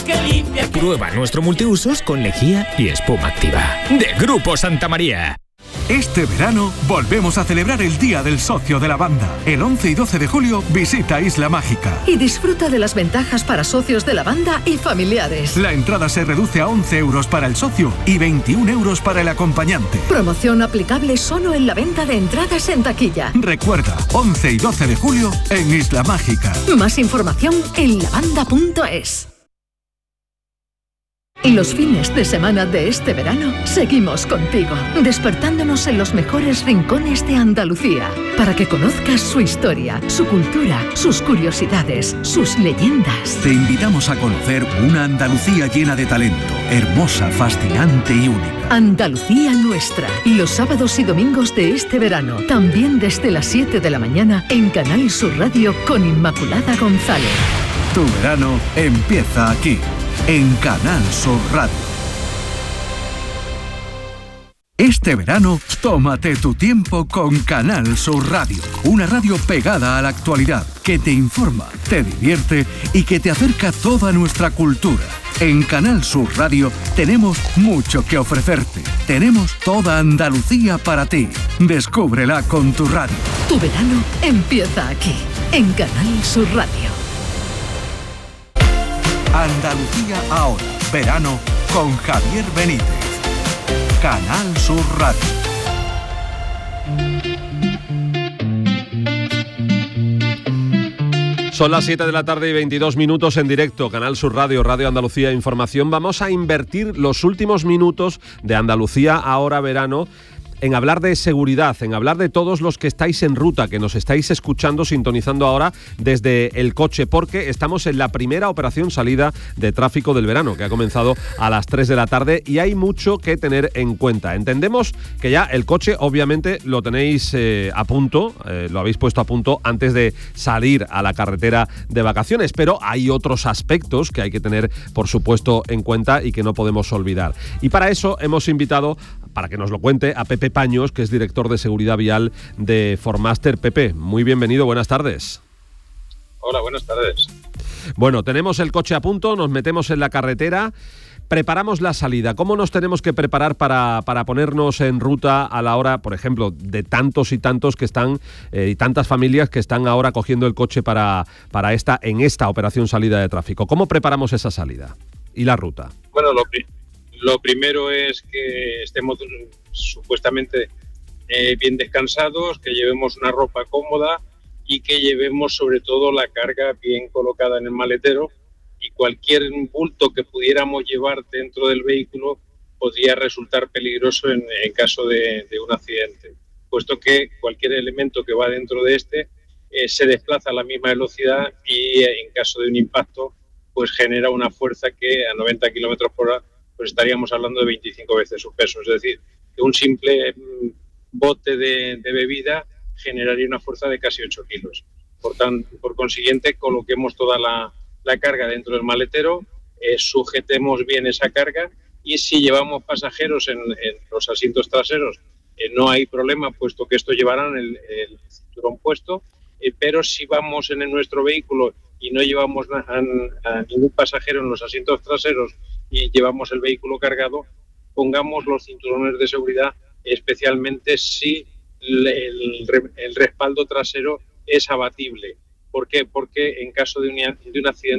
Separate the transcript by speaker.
Speaker 1: Prueba nuestro multiusos con lejía y espuma activa. De Grupo Santa María.
Speaker 2: Este verano volvemos a celebrar el Día del Socio de la Banda. El 11 y 12 de julio visita Isla Mágica.
Speaker 3: Y disfruta de las ventajas para socios de la banda y familiares.
Speaker 2: La entrada se reduce a 11 euros para el socio y 21 euros para el acompañante.
Speaker 3: Promoción aplicable solo en la venta de entradas en taquilla.
Speaker 2: Recuerda, 11 y 12 de julio en Isla Mágica.
Speaker 3: Más información en lavanda.es. Los fines de semana de este verano seguimos contigo, despertándonos en los mejores rincones de Andalucía, para que conozcas su historia, su cultura, sus curiosidades, sus leyendas.
Speaker 2: Te invitamos a conocer una Andalucía llena de talento, hermosa, fascinante y única.
Speaker 3: Andalucía nuestra, los sábados y domingos de este verano, también desde las 7 de la mañana en Canal Sur Radio con Inmaculada González.
Speaker 2: Tu verano empieza aquí, en Canal Sur Radio. Este verano, tómate tu tiempo con Canal Sur Radio, una radio pegada a la actualidad, que te informa, te divierte y que te acerca toda nuestra cultura. En Canal Sur Radio tenemos mucho que ofrecerte. Tenemos toda Andalucía para ti. Descúbrela con tu radio.
Speaker 3: Tu verano empieza aquí, en Canal Sur Radio.
Speaker 2: Andalucía ahora, verano con Javier Benítez. Canal Sur Radio.
Speaker 4: Son las 7 de la tarde y 22 minutos en directo, Canal Sur Radio, Radio Andalucía Información. Vamos a invertir los últimos minutos de Andalucía ahora verano en hablar de seguridad, en hablar de todos los que estáis en ruta, que nos estáis escuchando, sintonizando ahora desde el coche, porque estamos en la primera operación salida de tráfico del verano, que ha comenzado a las 3 de la tarde y hay mucho que tener en cuenta. Entendemos que ya el coche, obviamente, lo tenéis a punto, lo habéis puesto a punto antes de salir a la carretera de vacaciones, pero hay otros aspectos que hay que tener, por supuesto, en cuenta y que no podemos olvidar. Y para eso hemos invitado, para que nos lo cuente, a Pepe Paños, que es director de seguridad vial de Formaster. Pepe, muy bienvenido, buenas tardes.
Speaker 5: Hola, buenas tardes.
Speaker 4: Bueno, tenemos el coche a punto, nos metemos en la carretera, preparamos la salida. ¿Cómo nos tenemos que preparar para ponernos en ruta a la hora, por ejemplo, de tantos y tantos que están y tantas familias que están ahora cogiendo el coche para en esta operación salida de tráfico? ¿Cómo preparamos esa salida y la ruta?
Speaker 5: Bueno, lo primero es que estemos supuestamente bien descansados, que llevemos una ropa cómoda y que llevemos sobre todo la carga bien colocada en el maletero, y cualquier bulto que pudiéramos llevar dentro del vehículo podría resultar peligroso en caso de un accidente, puesto que cualquier elemento que va dentro de se desplaza a la misma velocidad y en caso de un impacto pues genera una fuerza que a 90 km por hora pues estaríamos hablando de 25 veces su peso. Es decir, que un simple bote de bebida generaría una fuerza de casi 8 kilos. Por consiguiente, coloquemos toda la carga dentro del maletero, sujetemos bien esa carga, y si llevamos pasajeros en los asientos traseros no hay problema, puesto que estos llevarán el cinturón puesto, pero si vamos en nuestro vehículo y no llevamos a ningún pasajero en los asientos traseros y llevamos el vehículo cargado, pongamos los cinturones de seguridad, especialmente si el respaldo trasero es abatible. ¿Por qué? Porque en caso de un accidente